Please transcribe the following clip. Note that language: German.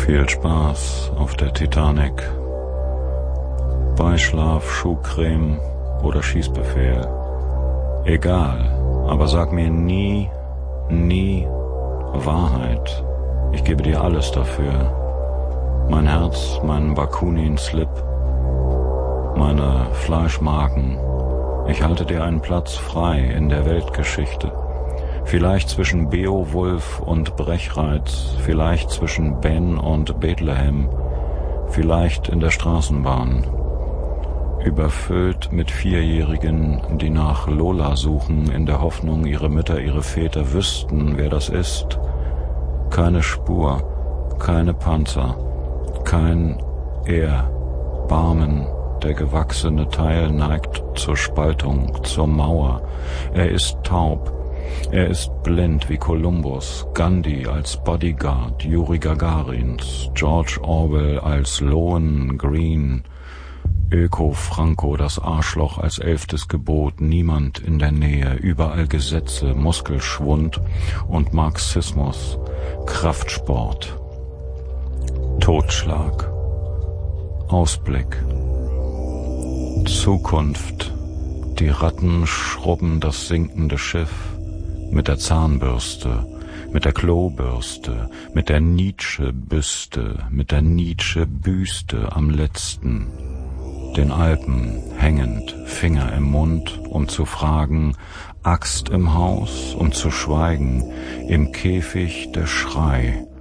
Viel Spaß auf der Titanic. Beischlaf, Schuhcreme oder Schießbefehl. Egal, aber sag mir nie Wahrheit. Ich gebe dir alles dafür. Mein Herz, meinen Bakunin-Slip, meine Fleischmarken. Ich halte dir einen Platz frei in der Weltgeschichte. Vielleicht zwischen Beowulf und Brechreiz, vielleicht zwischen Ben und Bethlehem, vielleicht in der Straßenbahn. Überfüllt mit Vierjährigen, die nach Lola suchen, in der Hoffnung, ihre Mütter, ihre Väter wüssten, wer das ist. Keine Spur, keine Panzer, kein Erbarmen. Der gewachsene Teil neigt zur Spaltung, zur Mauer. Er ist taub. Er ist blind wie Kolumbus, Gandhi als Bodyguard, Juri Gagarins, George Orwell als Lohengrin, Öko-Franco, das Arschloch als 11. Gebot, niemand in der Nähe, überall Gesetze, Muskelschwund und Marxismus, Kraftsport, Totschlag, Ausblick, Zukunft, die Ratten schrubben das sinkende Schiff, mit der Zahnbürste, mit der Klobürste, mit der Nietzsche-Büste, mit der Nietzsche-Büste am letzten, den Alpen hängend, Finger im Mund, um zu fragen, Axt im Haus, um zu schweigen, im Käfig der Schrei,